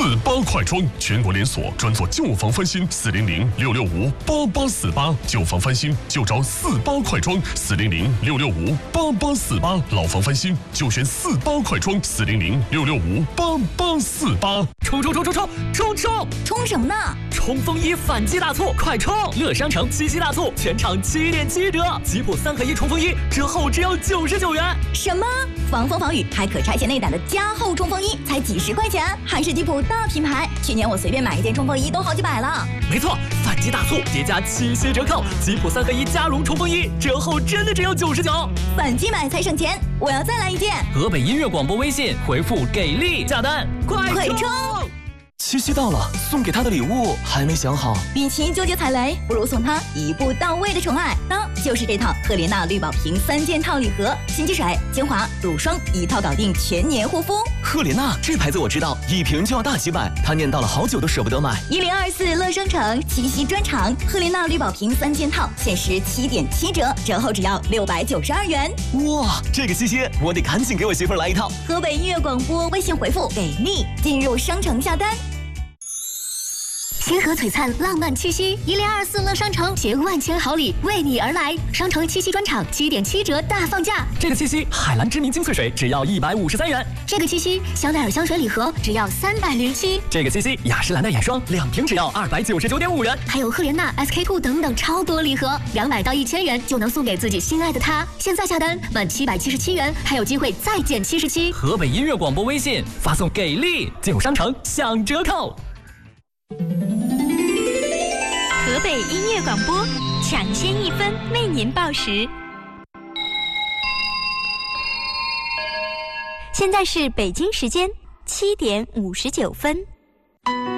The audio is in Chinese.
48快装，全国连锁，专做旧房翻新，400-665-8848，旧房翻新就找48快装，400-665-8848，老房翻新就选48快装，400-665-8848。 冲什么呢？ 冲锋衣反击大促，快冲！乐商城七夕大促，全场7.7折，吉普3合1冲锋衣折后只要99元。 什么？防风防雨还可拆卸内胆的加厚冲锋衣才几十块钱，还是吉普大品牌。去年我随便买一件冲锋衣都好几百了。 没错，反击大促叠加7夕折扣，吉普3合1加绒冲锋衣折后真的只有99。 反击买才省钱，我要再来一件。 河北音乐广播微信回复给力下单，快冲！ 七夕到了，送给他的礼物还没想好。 与其纠结踩雷，不如送他一步到位的宠爱。那就是这套赫莲娜绿宝瓶3件套礼盒，洗肌水、精华、乳霜一套搞定，全年护肤。 赫莲娜这牌子我知道，一瓶就要大几百，他念叨了好久都舍不得买。 1024乐商城七夕专场，赫莲娜绿宝瓶3件套限时7.7折，折后只要692元。 哇，这个七夕我得赶紧给我媳妇儿来一套。 河北音乐广播微信回复给力，进入商城下单。 星河璀璨，浪漫七夕，1024乐商城携万千好礼为你而来。商城七夕专场7.7折大放价。 这个七夕，海蓝知名精粹水只要153元。 这个七夕，香奈儿香水礼盒只要307。 这个七夕，雅诗兰黛眼霜2瓶只要299.5元。 还有赫莲娜、SK2 等等超多礼盒，200到1000元就能送给自己心爱的他。现在下单满777元，还有机会再减77。 河北音乐广播微信发送给力，进入商城享折扣。 河北音乐广播抢先1分为您报时。现在是北京时间7点59分。